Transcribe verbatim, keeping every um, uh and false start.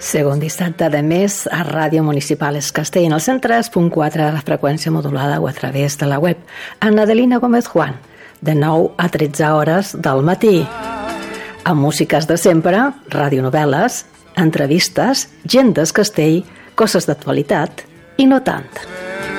Segon dissabte de mes a Ràdio Municipal Es Castell, en el cent tres punt quatre de la freqüència modulada o a través de la web. Amb Adelina Gómez Juan, de nou a tretze hores del matí. Amb músiques de sempre, radionovel·les, entrevistes, gent del Castell, coses d'actualitat i no tant.